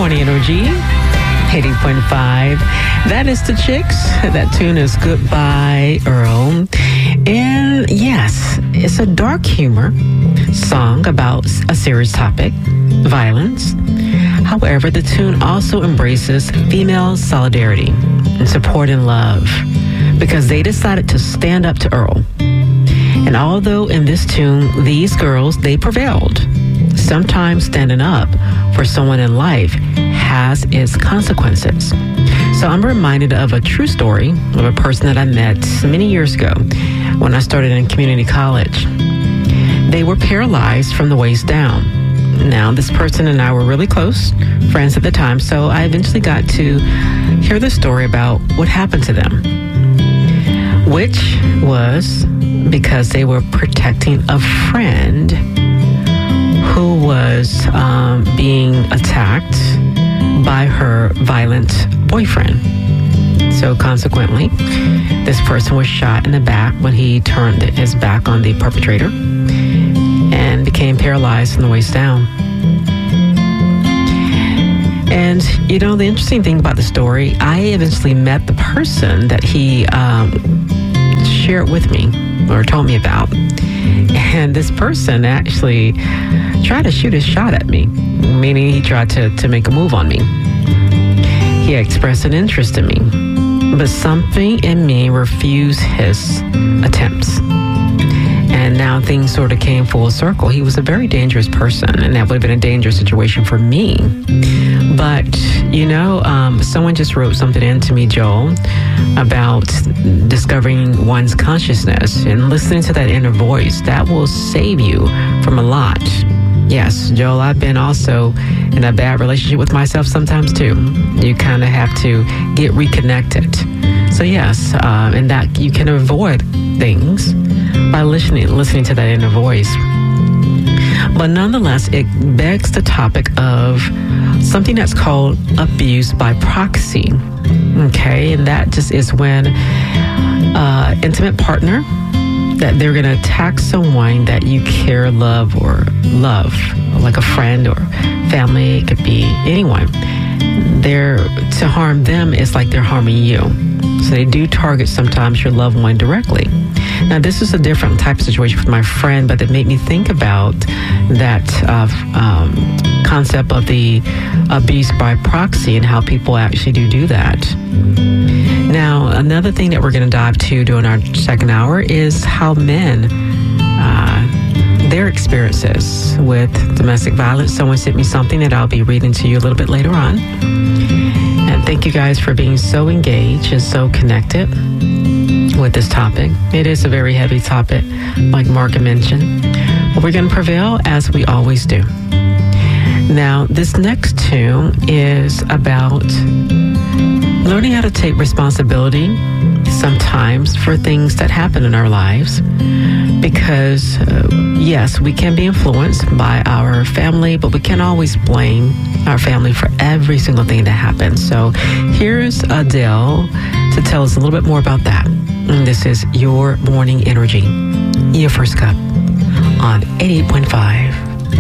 Morning Energy, 80.5. That is the Chicks. That tune is Goodbye, Earl. And yes, it's a dark humor song about a serious topic, violence. However, the tune also embraces female solidarity and support and love because they decided to stand up to Earl. And although in this tune, these girls, they prevailed, sometimes standing up for someone in life has its consequences. So I'm reminded of a true story of a person that I met many years ago when I started in community college. They were paralyzed from the waist down. Now, this person and I were really close friends at the time, so I eventually got to hear the story about what happened to them, which was because they were protecting a friend who was being attacked by her violent boyfriend. So consequently, this person was shot in the back when he turned his back on the perpetrator and became paralyzed from the waist down. And, you know, the interesting thing about the story, I eventually met the person that he shared with me or told me about. And this person actually tried to shoot his shot at me, meaning he tried to make a move on me. He expressed an interest in me, but something in me refused his attempts. And now things sort of came full circle. He was a very dangerous person, and that would have been a dangerous situation for me. But, you know, someone just wrote something into me, Joel, about discovering one's consciousness and listening to that inner voice. That will save you from a lot. Yes, Joel, I've been also in a bad relationship with myself sometimes too. You kind of have to get reconnected. So yes, and that you can avoid things by listening to that inner voice. But nonetheless, it begs the topic of something that's called abuse by proxy. Okay, and that just is when intimate partner that they're going to attack someone that you care, love, like a friend or family. It could be anyone. To harm them is like they're harming you. So they do target sometimes your loved one directly. Now, this is a different type of situation with my friend, but it made me think about that concept of the abuse by proxy and how people actually do that. Now, another thing that we're going to dive to during our second hour is how men, their experiences with domestic violence. Someone sent me something that I'll be reading to you a little bit later on. And thank you guys for being so engaged and so connected with this topic. It is a very heavy topic, like Mark mentioned. But we're going to prevail as we always do. Now, this next tune is about learning how to take responsibility sometimes for things that happen in our lives. Because, yes, we can be influenced by our family, but we can't always blame our family for every single thing that happens. So here's Adele to tell us a little bit more about that. And this is Your Morning Energy, your first cup on 88.5.